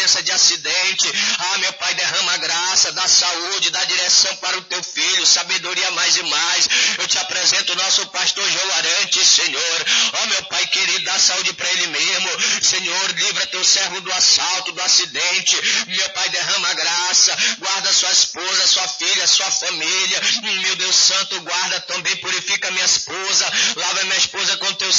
doença, de acidente. Ah, meu Pai, derrama a graça, dá saúde, dá direção para o teu filho, sabedoria mais e mais. Eu te apresento o nosso pastor João Arantes, Senhor. Ó, meu Pai querido, dá saúde para ele mesmo. Senhor, livra teu servo do assalto, do acidente. Meu Pai, derrama a graça, guarda sua esposa, sua filha, sua família. Meu Deus Santo, guarda também, purifica minha esposa, lava minha esposa com teu